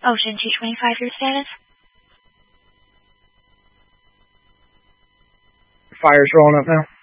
Ocean 225, your status? Fire's rolling up now.